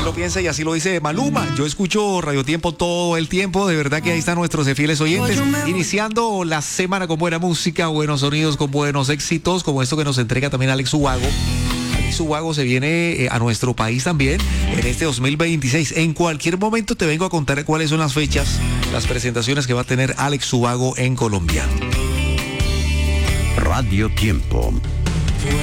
Así lo piensa y así lo dice Maluma. Yo escucho Radio Tiempo todo el tiempo. De verdad que ahí están nuestros fieles oyentes. Iniciando la semana con buena música, buenos sonidos, con buenos éxitos, como esto que nos entrega también Alex Ubago. Alex Ubago se viene a nuestro país también en este 2026. En cualquier momento te vengo a contar cuáles son las fechas, las presentaciones que va a tener Alex Ubago en Colombia. Radio Tiempo.